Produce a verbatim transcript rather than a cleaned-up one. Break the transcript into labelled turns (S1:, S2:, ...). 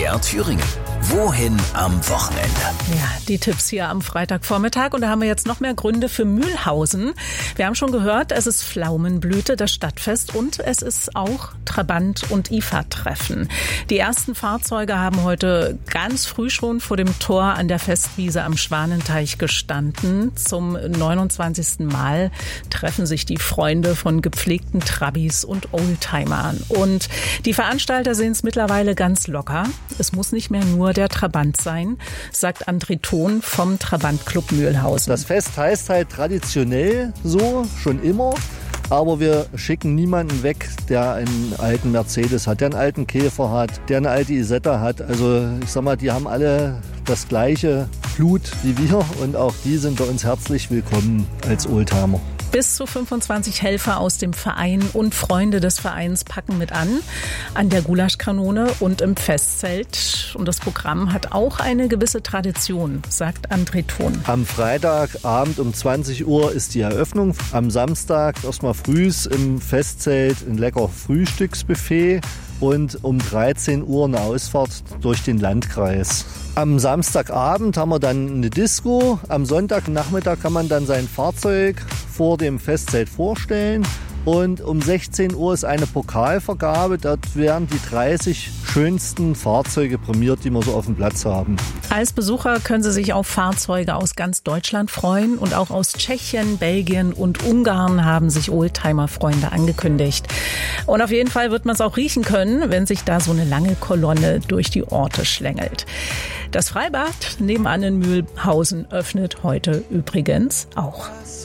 S1: M D R Thüringen. Wohin am Wochenende?
S2: Ja, die Tipps hier am Freitagvormittag. Und da haben wir jetzt noch mehr Gründe für Mühlhausen. Wir haben schon gehört, es ist Pflaumenblüte, das Stadtfest, und es ist auch Trabant- und I F A-Treffen. Die ersten Fahrzeuge haben heute ganz früh schon vor dem Tor an der Festwiese am Schwanenteich gestanden. Zum neunundzwanzigsten Mal treffen sich die Freunde von gepflegten Trabis und Oldtimern. Und die Veranstalter sehen es mittlerweile ganz locker. Es muss nicht mehr nur der Trabant sein, sagt André Thon vom Trabantclub Mühlhausen.
S3: Das Fest heißt halt traditionell so, schon immer. Aber wir schicken niemanden weg, der einen alten Mercedes hat, der einen alten Käfer hat, der eine alte Isetta hat. Also ich sag mal, die haben alle das gleiche Blut wie wir und auch die sind bei uns herzlich willkommen als Oldtimer.
S2: Bis zu fünfundzwanzig Helfer aus dem Verein und Freunde des Vereins packen mit an, an der Gulaschkanone und im Festzelt. Und das Programm hat auch eine gewisse Tradition, sagt André Thon.
S3: Am Freitagabend um zwanzig Uhr ist die Eröffnung. Am Samstag erstmal frühs im Festzelt ein lecker Frühstücksbuffet und um dreizehn Uhr eine Ausfahrt durch den Landkreis. Am Samstagabend haben wir dann eine Disco. Am Sonntagnachmittag kann man dann sein Fahrzeug vor dem Festzelt vorstellen. Und um sechzehn Uhr ist eine Pokalvergabe. Dort werden die dreißig schönsten Fahrzeuge prämiert, die wir so auf dem Platz haben.
S2: Als Besucher können Sie sich auf Fahrzeuge aus ganz Deutschland freuen. Und auch aus Tschechien, Belgien und Ungarn haben sich Oldtimer-Freunde angekündigt. Und auf jeden Fall wird man es auch riechen können, wenn sich da so eine lange Kolonne durch die Orte schlängelt. Das Freibad nebenan in Mühlhausen öffnet heute übrigens auch.